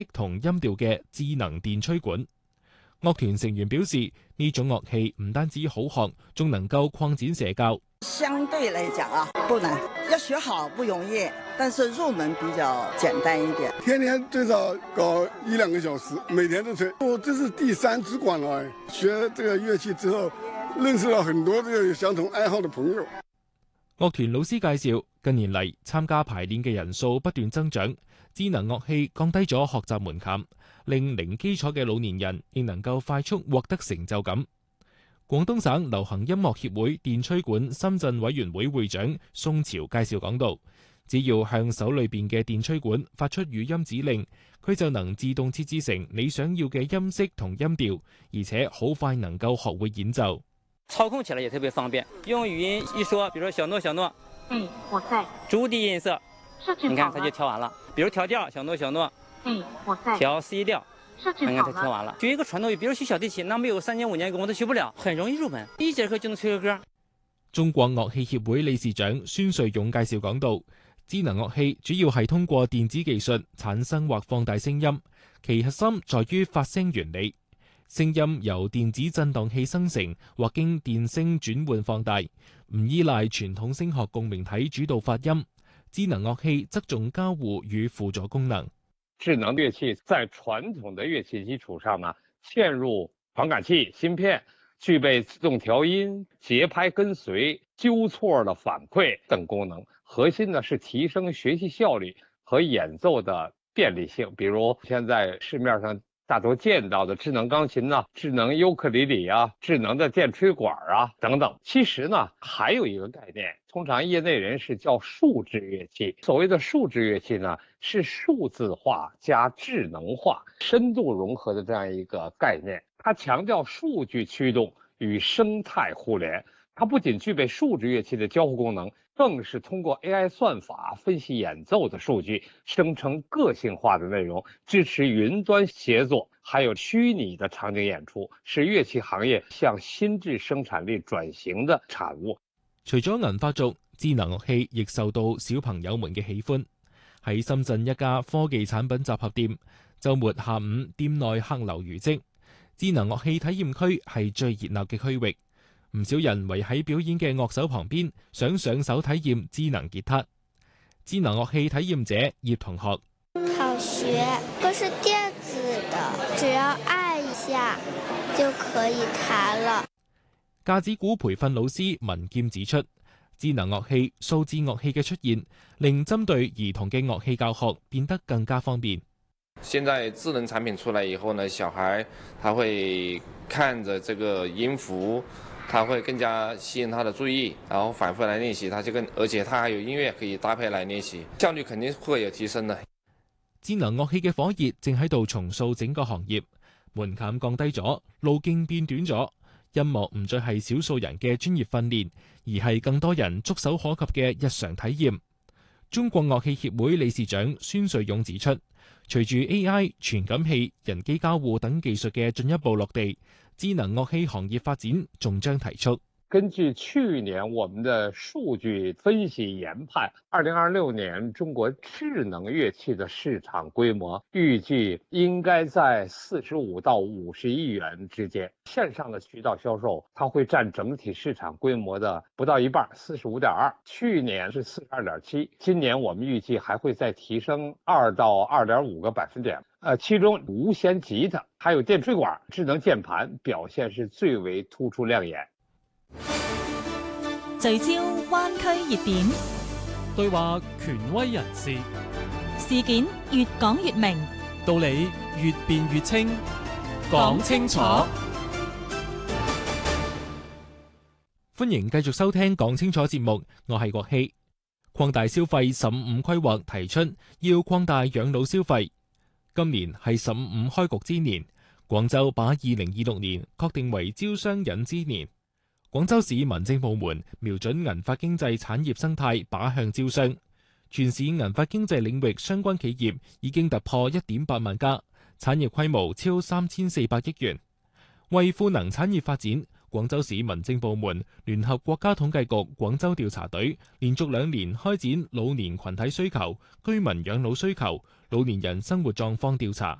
同音調嘅智能電吹管。樂團成員表示，呢種樂器唔單止好學，仲能夠擴展社交。 相對來講不難，要學好不容易，但是入門比較簡單一點。 天天最少搞1-2個小時，每天都吹。我這是第3支管了，學這個樂器之後，認識了很多這個有相同愛好的朋友。 樂團老師介紹，近年嚟參加排練嘅人數不斷增長，智能樂器降低咗學習門檻，令零基礎嘅老年人亦能夠快速獲得成就感。廣東省流行音樂協會電吹管深圳委員會會長宋朝介紹講道，只要向手裏邊嘅電吹管發出語音指令，佢就能自動設置成你想要嘅音色同音調，而且好快能夠學會演奏。 操控起來也特別方便，用語音一說，比如說小諾小諾， 我在。 逐低音色，你看它就調完了。比如調調，小諾小諾， 我在。 調 C 調，你看它調完了。學一個傳統樂，比如學小提琴，那沒有3年5年功都學不了，很容易入門，1節課就能吹個歌。 中國樂器協會理事長孫瑞勇介紹講道，智能樂器主要係通過電子技術產生或放大聲音，其核心在於發聲原理。聲音由電子振盪器生成或經電聲轉換放大，唔依賴傳統聲學共鳴體主導發音。智能樂器則重交互與輔助功能。 智能樂器在傳統的樂器基礎上呢，嵌入傳感器、芯片，具備自動調音、節拍跟隨、糾錯的反饋等功能。核心呢是提升學習效率和演奏的便利性。比如現在市面上大多見到的智能鋼琴啊、智能尤克里里啊、智能的電吹管啊等等。其實呢，還有一個概念，通常業內人士叫數字樂器。所謂的數字樂器呢，是數字化加智能化、深度融合的這樣一個概念。它強調數據驅動與生態互聯。它不僅具備數字樂器的交互功能，更是通過 AI 算法分析演奏的數據，生成個性化的內容，支持雲端協作，還有虛擬的場景演出，是樂器行業向新質生產力轉型的產物。 除咗銀髮族，智能樂器亦受到小朋友們嘅喜歡。喺深圳一家科技產品集合店，週末下午店內客流如織，智能樂器體驗區係最熱鬧嘅區域。唔少人圍喺表演嘅樂手旁邊，想上手體驗智能吉他。智能樂器體驗者葉同學： 好學，這是電子的，只要按一下就可以彈了。 架子鼓培訓老師文劍指出，智能樂器、數字樂器嘅出現，令針對兒童嘅樂器教學變得更加方便。 現在智能產品出來以後呢，小孩他會看着這個音符，他會更加吸引他的注意，然後反覆來練習，而且他還有音樂可以搭配來練習，效率肯定會有提升的。 智能樂器嘅火熱正喺度重塑整個行業，門檻降低咗，路徑變短咗，音樂唔再係少數人嘅專業訓練，而係更多人觸手可及嘅日常體驗。中國樂器協會理事長孫瑞勇指出，隨住 AI、傳感器、人機交互等技術嘅進一步落地，智能樂器行業發展仲將提速。 根據去年我們的數據分析研判，2026年中國智能樂器的市場規模預計應該在45到50億元之間。線上的渠道銷售，它會佔整體市場規模的不到一半，45.2%。去年是42.7%，今年我們預計還會再提升2到2.5個百分點。其中無弦吉他還有電吹管、智能鍵盤表現是最為突出亮眼。 聚焦灣區熱點， 對話權威人士， 事件越講越明， 道理越辯越清，講清楚。 歡迎繼續收聽講清楚節目，我係郭希。擴大消費15規劃提出要擴大養老消費，今年係15開局之年，廣州把2026年確定為招商引資年。廣州市民政部門瞄準銀髮經濟產業生態靶向招商，全市銀髮經濟領域相關企業已經突破1.8萬家，產業規模超3400億元。為賦能產業發展， 廣州市民政部門聯合國家統計局廣州調查隊，連續2年開展老年群體需求、居民養老需求、老年人生活狀況調查。